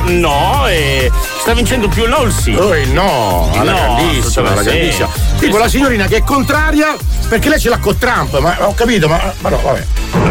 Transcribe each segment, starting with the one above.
no, e sta vincendo più il no o il sì? Oh, il no, alla grandissima, alla grandissima. Tipo la signorina che è contraria perché lei ce l'ha con Trump, ma ho capito, ma no, vabbè.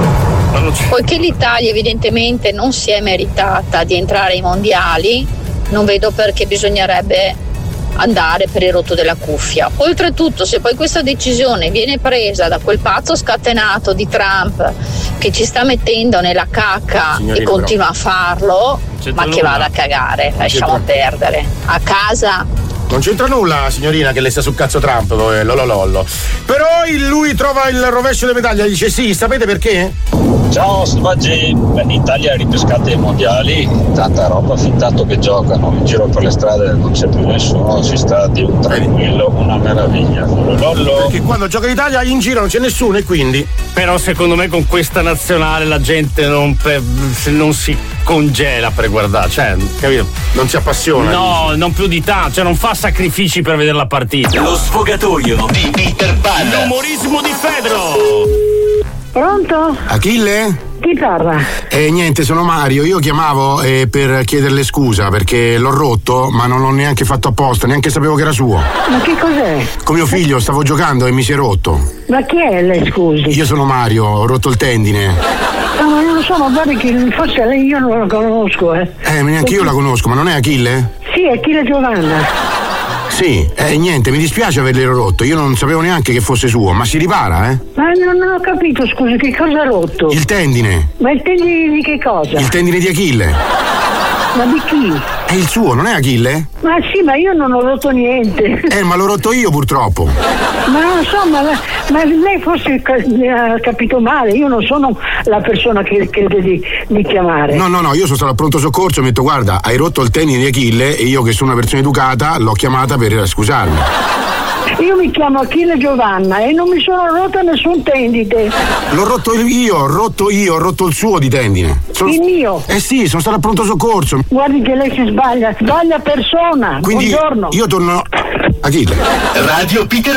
Poiché l'Italia evidentemente non si è meritata di entrare ai mondiali, non vedo perché bisognerebbe andare per il rotto della cuffia. Oltretutto, se poi questa decisione viene presa da quel pazzo scatenato di Trump che ci sta mettendo nella cacca e continua a farlo, ma che vada a cagare, lasciamo perdere. A casa non c'entra nulla, signorina, che le sta sul cazzo Trump, lololollo. Però lui trova il rovescio della medaglia e dice sì, sapete perché? Ciao selvaggi, l'Italia ha ripescato i mondiali, tanta roba, fin tanto che giocano, in giro per le strade non c'è più nessuno, si sta di un tranquillo, una meraviglia. Lollo. Perché quando gioca l'Italia in giro non c'è nessuno e quindi? Però secondo me con questa nazionale la gente non si congela per guardare, cioè, capito? Non si appassiona. No, non più di tanto, cioè non fa sacrifici per vedere la partita. Lo sfogatoio di Peter Pan. L'umorismo di Fedro. Pronto? Achille? Chi parla? Niente, sono Mario. Io chiamavo per chiederle scusa perché l'ho rotto, ma non l'ho neanche fatto apposta, neanche sapevo che era suo. Ma che cos'è? Con mio figlio stavo giocando e mi si è rotto. Ma chi è lei, scusi? Io sono Mario, ho rotto il tendine. No, ma non lo so, ma guardi che forse lei io non la conosco, neanche io la conosco, ma non è Achille? Sì, è Achille Giovanna. Sì, niente, mi dispiace averle rotto, io non sapevo neanche che fosse suo, ma si ripara, Ma non ho capito, scusi, che cosa ha rotto? Il tendine. Ma il tendine di che cosa? Il tendine di Achille. Ma di chi? È il suo, non è Achille? Ma sì, ma io non ho rotto niente. Ma l'ho rotto io purtroppo. Ma non so, ma lei forse ha capito male, io non sono la persona che crede di chiamare. No, io sono stato al pronto soccorso e mi ho detto guarda, hai rotto il tendine di Achille e io che sono una persona educata l'ho chiamata per scusarmi. Io mi chiamo Achille Giovanna e non mi sono rotta nessun tendine. L'ho rotto io, ho rotto il suo di tendine. Il mio? Sì, sono stato al pronto soccorso. Guardi che lei si sbaglia persona. Quindi buongiorno. Io torno Achille. Radio Peter